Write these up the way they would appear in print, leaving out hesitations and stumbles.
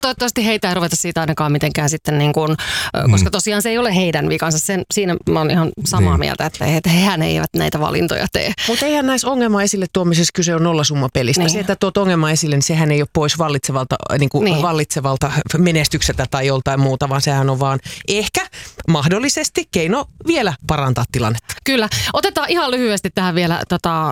toivottavasti heitä ei ruveta siitä ainakaan mitenkään sitten, niin kuin, koska tosiaan se ei ole heidän vikansa. Siinä mä oon ihan samaa mieltä, että hehän eivät näitä valintoja tee. Mutta eihän näissä ongelma esille tuomisessa kyse on nollasummapelistä. Se, että tuot ongelma esille, niin sehän ei ole pois vallitsevalta menestykseltä tai joltain muuta, vaan sehän on vaan ehkä mahdollisesti keino vielä parantaa tilannetta. Kyllä. Otetaan ihan lyhyesti tähän vielä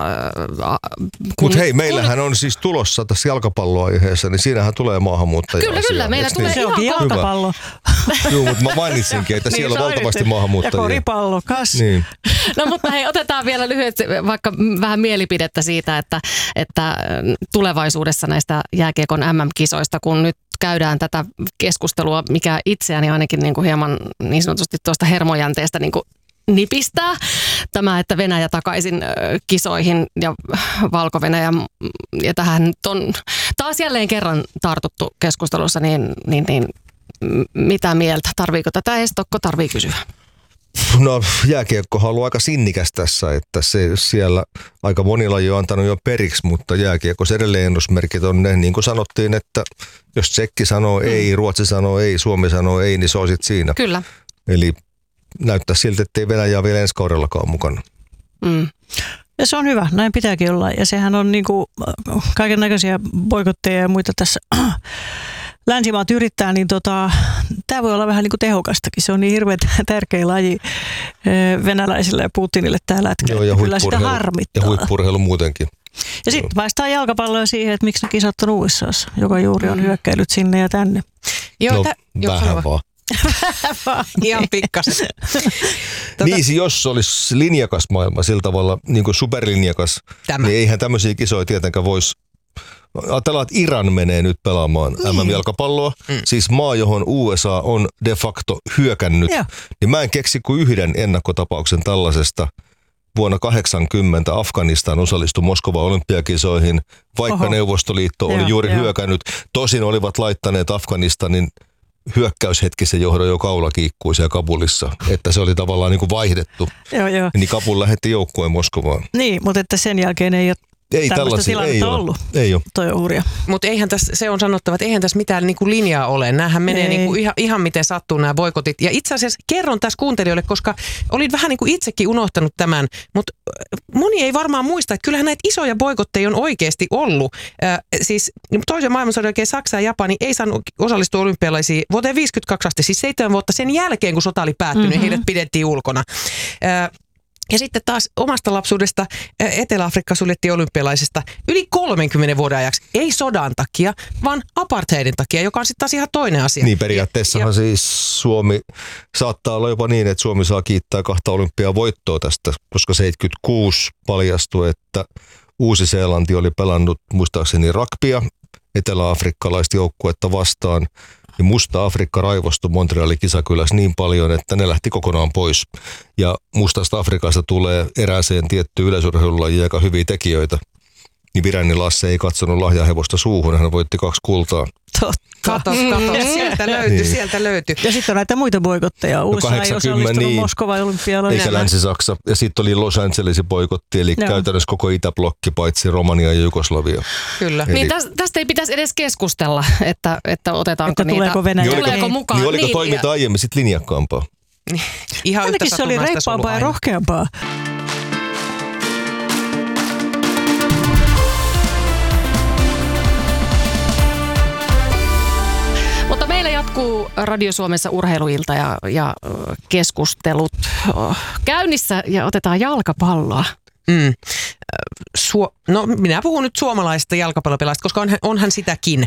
Mutta hei, meillähän on siis tulossa tässä jalkapalloaiheessa, niin siinähän tulee maahanmuuttajia. Kyllä, meillä tulee se onkin jalkapallo. Joo, mutta mä mainitsinkin, että siellä on valtavasti maahanmuuttajia. Ja koripallo, kas. Niin. No mutta hei, otetaan vielä lyhyesti vaikka vähän mielipidettä siitä, että tulevaisuudessa näistä jääkiekon MM-kisoista, kun nyt käydään tätä keskustelua, mikä itseäni ainakin niin kuin hieman niin sanotusti tuosta hermojänteestä niin kuin nipistää. Tämä, että Venäjä takaisin kisoihin ja Valko-Venäjä, ja tähän on taas jälleen kerran tartuttu keskustelussa, niin mitä mieltä? Tarviiko tätä edes Tokko tarvii kysyä? No jääkiekkohan on ollut aika sinnikäs tässä, että se siellä aika moni laji on antanut jo periksi, mutta jääkiekossa edelleen ennusmerkit on ne, niin kuin sanottiin, että jos Tsekki sanoo ei, Ruotsi sanoo ei, Suomi sanoo ei, niin se on sitten siinä. Kyllä. Eli näyttää siltä, että ei Venäjä ole vielä ensi kaudellakaan mukana. Ja se on hyvä, näin pitääkin olla. Ja sehän on niinku kaiken näköisiä boikotteja ja muita tässä länsimaat yrittää, niin tämä voi olla vähän niin kuin tehokastakin. Se on niin hirveän tärkeä laji venäläisille ja Putinille tällä hetkellä. Joo, kyllä sitä harmittaa. Ja huippu-urheilu muutenkin. Ja sitten päästään jalkapalloon siihen, että miksi ne kisat on USAssa, joka juuri on hyökkäillyt sinne ja tänne. Joo, vähän vaan. Ihan pikkasen. Niin, jos olisi linjakas maailma sillä tavalla, niin kuin superlinjakas, niin eihän tämmöisiä kisoja tietenkään voisi. Ajatellaan, että Iran menee nyt pelaamaan MM-jalkapalloa, siis maa, johon USA on de facto hyökännyt, niin mä en keksi kuin yhden ennakkotapauksen tällaisesta. Vuonna 1980 Afganistan osallistui Moskovan olympiakisoihin, vaikka Neuvostoliitto oli juuri hyökännyt. Tosin olivat laittaneet Afganistanin hyökkäyshetkisen johdon jo kaulakiikkuun siellä Kabulissa, että se oli tavallaan niin kuin vaihdettu. Joo. Niin Kabul lähetti joukkueen Moskovaan. Niin, mutta että sen jälkeen ei ole tämmöistä tilannetta ollut. Ei ole. Toi on hurja. Mutta se on sanottava, että eihän tässä mitään niinku linjaa ole. Nämähän menee niinku ihan miten sattuu nämä boikotit. Ja itse asiassa kerron tässä kuuntelijoille, koska olin vähän niin kuin itsekin unohtanut tämän, mutta moni ei varmaan muista, että kyllähän näitä isoja boikotteja on oikeasti ollut. Siis toisen maailmansodan jälkeen Saksa ja Japani ei saanut osallistua olympialaisiin vuoteen 1952 asti, siis 7 vuotta sen jälkeen, kun sota oli päättynyt, heidät pidettiin ulkona. Ja sitten taas omasta lapsuudesta Etelä-Afrikka suljettiin olympialaisista yli 30 vuoden ajaksi. Ei sodan takia, vaan apartheidin takia, joka on sitten taas ihan toinen asia. Niin periaatteessahan siis Suomi saattaa olla jopa niin, että Suomi saa kiittää 2 olympiavoittoa tästä, koska 76 paljastui, että Uusi-Seelanti oli pelannut muistaakseni rugbya etelä-afrikkalaista joukkuetta vastaan. Ja Musta Afrikka raivostui Montrealin kisakylässä niin paljon, että ne lähti kokonaan pois. Ja Mustasta Afrikasta tulee erääseen tiettyyn yleisurheilulajiin aika hyviä tekijöitä. Niin Viranni Lasse ei katsonut lahjahevosta suuhun, hän voitti 2 kultaa. Kato. Sieltä löytyi. Ja sitten on näitä muita boikotteja. USA ei osallistunut Moskovan olympialaisiin. Eikä Länsi-Saksa. Ja sitten oli Los Angelesin boikotti, eli käytännössä koko Itäblokki, paitsi Romania ja Jugoslavia. Kyllä. Eli niin tästä ei pitäisi edes keskustella, että otetaanko että niitä. Tuleeko Venäjä? Tuleeko mukaan? Niin oliko toiminta aiemmin sitten linjakkaampaa? Ihan ainakin se oli reippaampaa ja rohkeampaa. Mutta meillä jatkuu Radio Suomessa urheiluilta ja keskustelut käynnissä ja otetaan jalkapalloa. No minä puhun nyt suomalaisesta jalkapallopelaajasta, koska onhan sitäkin.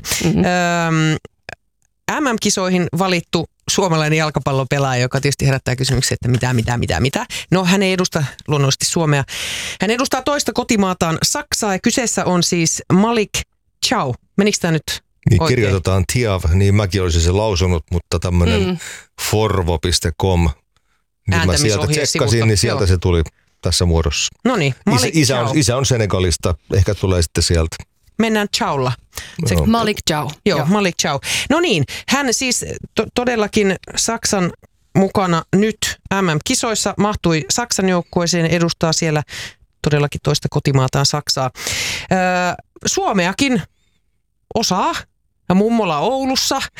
MM-kisoihin valittu suomalainen jalkapallopelaaja, joka tietysti herättää kysymyksiä, että mitä. No hän ei edusta luonnollisesti Suomea. Hän edustaa toista kotimaataan Saksaa ja kyseessä on siis Malik Thiaw. Menikö tämä nyt niin oikein? Kirjoitetaan Thiaw, niin mäkin olisin se lausunut, mutta tämmöinen forvo.com, niin mä sieltä tsekkasin, niin sieltä se tuli tässä muodossa. No niin, isä on Senegalista, ehkä tulee sitten sieltä. Mennään Thiawlla. Malik Thiaw. Joo, Malik Thiaw. No niin, hän siis todellakin Saksan mukana nyt MM-kisoissa mahtui Saksan joukkueeseen, edustaa siellä todellakin toista kotimaataan Saksaa. Suomeakin osaa. Ja mummola Oulussa